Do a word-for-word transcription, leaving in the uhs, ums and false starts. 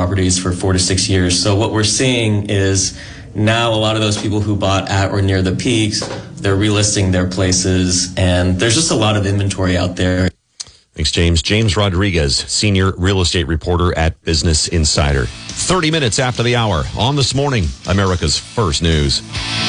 properties for four to six years. So what we're seeing is now a lot of those people who bought at or near the peaks, they're relisting their places, and there's just a lot of inventory out there. Thanks, James. James Rodriguez, senior real estate reporter at Business Insider. thirty minutes after the hour on This Morning, America's First News.